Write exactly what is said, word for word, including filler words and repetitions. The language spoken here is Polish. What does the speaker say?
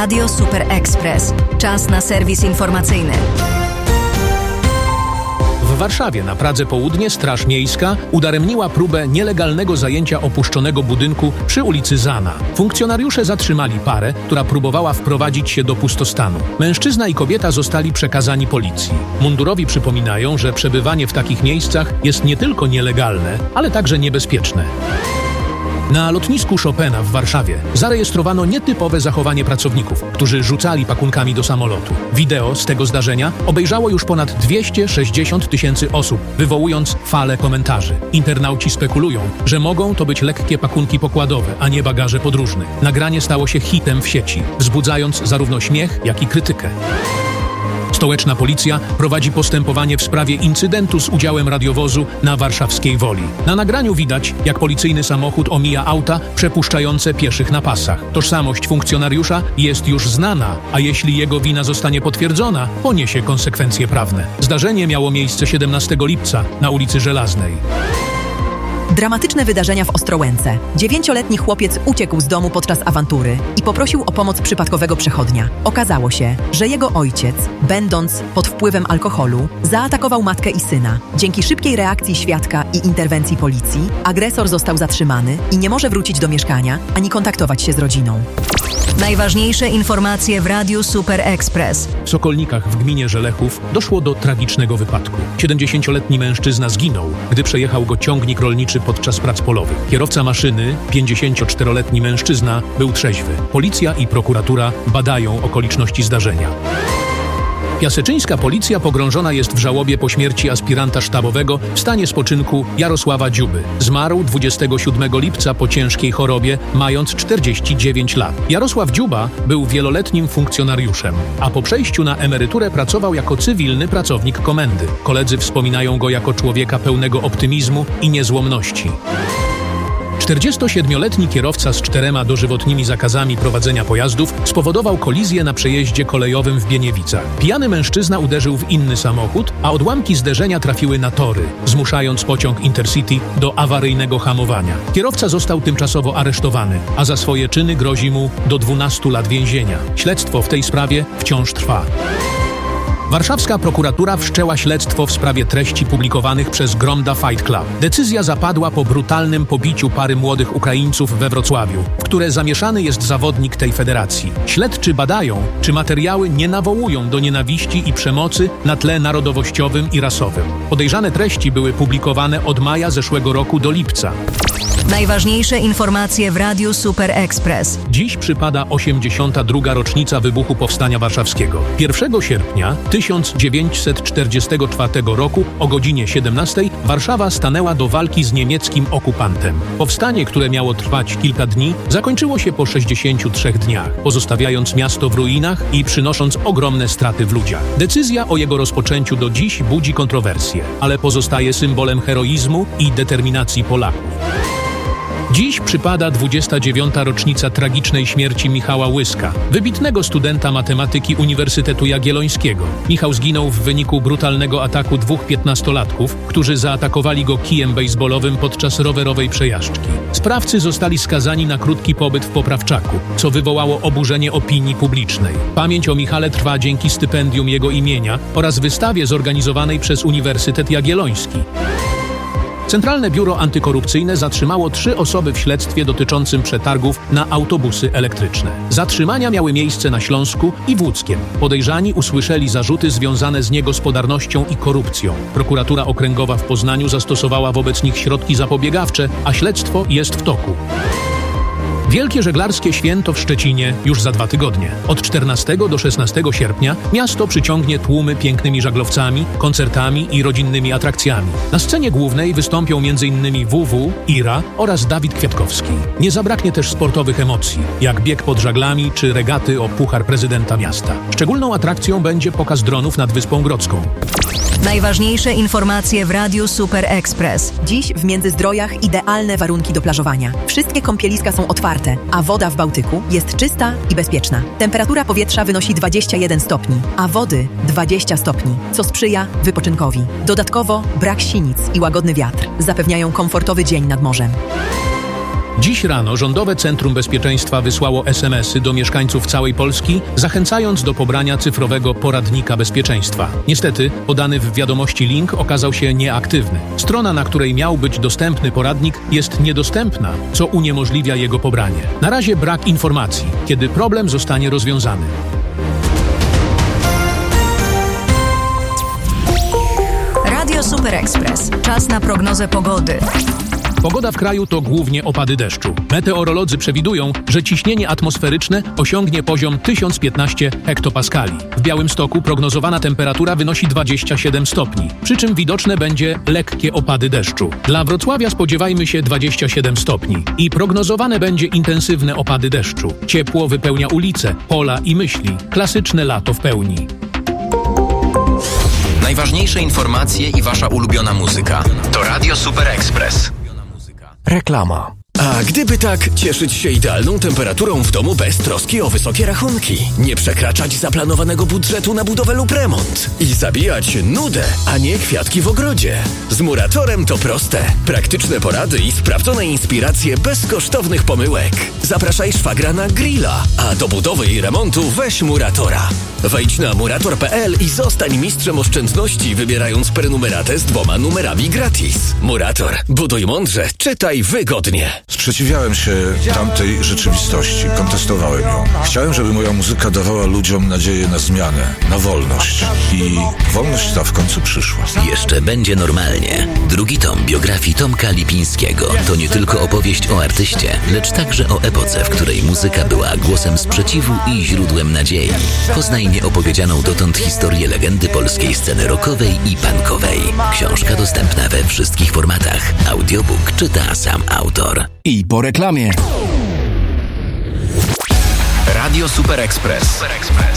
Radio Super Express. Czas na serwis informacyjny. W Warszawie na Pradze Południe Straż Miejska udaremniła próbę nielegalnego zajęcia opuszczonego budynku przy ulicy Zana. Funkcjonariusze zatrzymali parę, która próbowała wprowadzić się do pustostanu. Mężczyzna i kobieta zostali przekazani policji. Mundurowi przypominają, że przebywanie w takich miejscach jest nie tylko nielegalne, ale także niebezpieczne. Na lotnisku Chopina w Warszawie zarejestrowano nietypowe zachowanie pracowników, którzy rzucali pakunkami do samolotu. Wideo z tego zdarzenia obejrzało już ponad dwieście sześćdziesiąt tysięcy osób, wywołując falę komentarzy. Internauci spekulują, że mogą to być lekkie pakunki pokładowe, a nie bagaże podróżnych. Nagranie stało się hitem w sieci, wzbudzając zarówno śmiech, jak i krytykę. Stołeczna policja prowadzi postępowanie w sprawie incydentu z udziałem radiowozu na warszawskiej Woli. Na nagraniu widać, jak policyjny samochód omija auta przepuszczające pieszych na pasach. Tożsamość funkcjonariusza jest już znana, a jeśli jego wina zostanie potwierdzona, poniesie konsekwencje prawne. Zdarzenie miało miejsce siedemnastego lipca na ulicy Żelaznej. Dramatyczne wydarzenia w Ostrołęce. Dziewięcioletni chłopiec uciekł z domu podczas awantury i poprosił o pomoc przypadkowego przechodnia. Okazało się, że jego ojciec, będąc pod wpływem alkoholu, zaatakował matkę i syna. Dzięki szybkiej reakcji świadka i interwencji policji, agresor został zatrzymany i nie może wrócić do mieszkania ani kontaktować się z rodziną. Najważniejsze informacje w Radiu Super Express. W Sokolnikach w gminie Żelechów doszło do tragicznego wypadku. siedemdziesięcioletni mężczyzna zginął, gdy przejechał go ciągnik rolniczy podczas prac polowych. Kierowca maszyny, pięćdziesięcioczteroletni mężczyzna, był trzeźwy. Policja i prokuratura badają okoliczności zdarzenia. Piaseczyńska policja pogrążona jest w żałobie po śmierci aspiranta sztabowego w stanie spoczynku Jarosława Dziuby. Zmarł dwudziestego siódmego lipca po ciężkiej chorobie, mając czterdzieści dziewięć lat. Jarosław Dziuba był wieloletnim funkcjonariuszem, a po przejściu na emeryturę pracował jako cywilny pracownik komendy. Koledzy wspominają go jako człowieka pełnego optymizmu i niezłomności. czterdziestosiedmioletni kierowca z czterema dożywotnimi zakazami prowadzenia pojazdów spowodował kolizję na przejeździe kolejowym w Bieniewicach. Pijany mężczyzna uderzył w inny samochód, a odłamki zderzenia trafiły na tory, zmuszając pociąg Intercity do awaryjnego hamowania. Kierowca został tymczasowo aresztowany, a za swoje czyny grozi mu do dwunastu lat więzienia. Śledztwo w tej sprawie wciąż trwa. Warszawska prokuratura wszczęła śledztwo w sprawie treści publikowanych przez Gromda Fight Club. Decyzja zapadła po brutalnym pobiciu pary młodych Ukraińców we Wrocławiu, w które zamieszany jest zawodnik tej federacji. Śledczy badają, czy materiały nie nawołują do nienawiści i przemocy na tle narodowościowym i rasowym. Podejrzane treści były publikowane od maja zeszłego roku do lipca. Najważniejsze informacje w Radiu Super Express. Dziś przypada osiemdziesiąta druga rocznica wybuchu Powstania Warszawskiego. pierwszego sierpnia tysiąc dziewięćset czterdziestego czwartego roku o godzinie siedemnastej Warszawa stanęła do walki z niemieckim okupantem. Powstanie, które miało trwać kilka dni, zakończyło się po sześćdziesięciu trzech dniach, pozostawiając miasto w ruinach i przynosząc ogromne straty w ludziach. Decyzja o jego rozpoczęciu do dziś budzi kontrowersje, ale pozostaje symbolem heroizmu i determinacji Polaków. Dziś przypada dwudziesta dziewiąta rocznica tragicznej śmierci Michała Łyska, wybitnego studenta matematyki Uniwersytetu Jagiellońskiego. Michał zginął w wyniku brutalnego ataku dwóch piętnastolatków, którzy zaatakowali go kijem bejsbolowym podczas rowerowej przejażdżki. Sprawcy zostali skazani na krótki pobyt w poprawczaku, co wywołało oburzenie opinii publicznej. Pamięć o Michale trwa dzięki stypendium jego imienia oraz wystawie zorganizowanej przez Uniwersytet Jagielloński. Centralne Biuro Antykorupcyjne zatrzymało trzy osoby w śledztwie dotyczącym przetargów na autobusy elektryczne. Zatrzymania miały miejsce na Śląsku i w Łódzkiem. Podejrzani usłyszeli zarzuty związane z niegospodarnością i korupcją. Prokuratura Okręgowa w Poznaniu zastosowała wobec nich środki zapobiegawcze, a śledztwo jest w toku. Wielkie żeglarskie święto w Szczecinie już za dwa tygodnie. Od czternastego do szesnastego sierpnia miasto przyciągnie tłumy pięknymi żaglowcami, koncertami i rodzinnymi atrakcjami. Na scenie głównej wystąpią między innymi W W, Ira oraz Dawid Kwiatkowski. Nie zabraknie też sportowych emocji, jak bieg pod żaglami czy regaty o puchar prezydenta miasta. Szczególną atrakcją będzie pokaz dronów nad Wyspą Grodzką. Najważniejsze informacje w Radiu Super Express. Dziś w Międzyzdrojach idealne warunki do plażowania. Wszystkie kąpieliska są otwarte, a woda w Bałtyku jest czysta i bezpieczna. Temperatura powietrza wynosi dwadzieścia jeden stopni, a wody dwadzieścia stopni, co sprzyja wypoczynkowi. Dodatkowo brak sinic i łagodny wiatr zapewniają komfortowy dzień nad morzem. Dziś rano Rządowe Centrum Bezpieczeństwa wysłało es em esy do mieszkańców całej Polski, zachęcając do pobrania cyfrowego poradnika bezpieczeństwa. Niestety, podany w wiadomości link okazał się nieaktywny. Strona, na której miał być dostępny poradnik, jest niedostępna, co uniemożliwia jego pobranie. Na razie brak informacji, kiedy problem zostanie rozwiązany. Radio Super Express. Czas na prognozę pogody. Pogoda w kraju to głównie opady deszczu. Meteorolodzy przewidują, że ciśnienie atmosferyczne osiągnie poziom tysiąc piętnaście hektopaskali. W Białymstoku prognozowana temperatura wynosi dwadzieścia siedem stopni, przy czym widoczne będzie lekkie opady deszczu. Dla Wrocławia spodziewajmy się dwadzieścia siedem stopni i prognozowane będzie intensywne opady deszczu. Ciepło wypełnia ulice, pola i myśli. Klasyczne lato w pełni. Najważniejsze informacje i wasza ulubiona muzyka. To Radio Super Express. Reklama. A gdyby tak cieszyć się idealną temperaturą w domu bez troski o wysokie rachunki, nie przekraczać zaplanowanego budżetu na budowę lub remont i zabijać nudę, a nie kwiatki w ogrodzie. Z Muratorem to proste. Praktyczne porady i sprawdzone inspiracje bez kosztownych pomyłek. Zapraszaj szwagra na grilla, a do budowy i remontu weź Muratora. Wejdź na murator kropka pe el i zostań mistrzem oszczędności, wybierając prenumeratę z dwoma numerami gratis. Murator. Buduj mądrze, czytaj wygodnie. Sprzeciwiałem się tamtej rzeczywistości, kontestowałem ją. Chciałem, żeby moja muzyka dawała ludziom nadzieję na zmianę, na wolność. I wolność ta w końcu przyszła. Jeszcze będzie normalnie. Drugi tom biografii Tomka Lipińskiego to nie tylko opowieść o artyście, lecz także o epoce, w której muzyka była głosem sprzeciwu i źródłem nadziei. Poznaj nieopowiedzianą dotąd historię legendy polskiej sceny rockowej i punkowej. Książka dostępna we wszystkich formatach. Audiobook czyta sam autor. I po reklamie. Radio Super Express.